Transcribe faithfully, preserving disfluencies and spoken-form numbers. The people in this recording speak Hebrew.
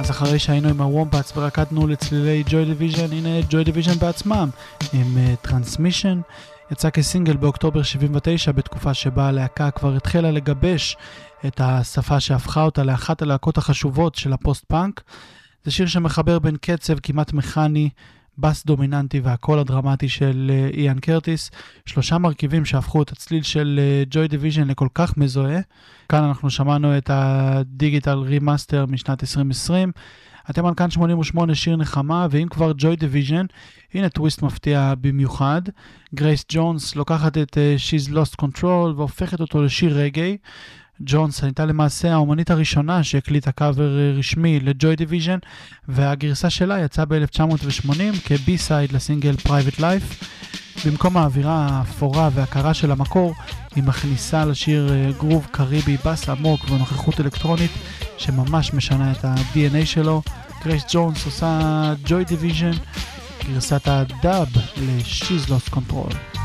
אז אחרי שהיינו עם הוומפאץ ורקדנו לצלילי ג'וי דיוויז'ן, הנה ג'וי דיוויז'ן בעצמם עם טרנסמישן. uh, יצא כסינגל באוקטובר שבעים ותשע, בתקופה שבה הלהקה כבר התחילה לגבש את השפה שהפכה אותה לאחת הלהקות החשובות של הפוסט-פאנק. זה שיר שמחבר בין קצב כמעט מכני, בס דומיננטי והקול הדרמטי של uh, איאן קרטיס, שלושה מרכיבים שהפכו את הצליל של ג'וי uh, דיוויז'ן לכל כך מזוהה. כאן אנחנו שמענו את הדיגיטל רימאסטר משנת עשרים עשרים. אתם על כאן שמונים ושמונה, שיר נחמה, ואם כבר ג'וי דיוויז'ן, הנה טוויסט מפתיע במיוחד. גרייס ג'ונס לוקחת את uh, She's Lost Control והופכת אותו לשיר רגעי. ג'ונס הייתה למעשה האומנית הראשונה שהקליטה קאבר רשמי לג'וי דיוויז'ן, והגרסה שלה יצאה ב-אלף תשע מאות ושמונים כבי סייד לסינגל Private Life. במקום האווירה האפורה והקרה של המקור, היא מכניסה לשיר גרוב קריבי, בס עמוק ונוכחות אלקטרונית שממש משנה את ה-די אן איי שלו. גרייס ג'ונס עושה ג'וי דיוויז'ן, גרסת הדאב ל-She's Lost Control.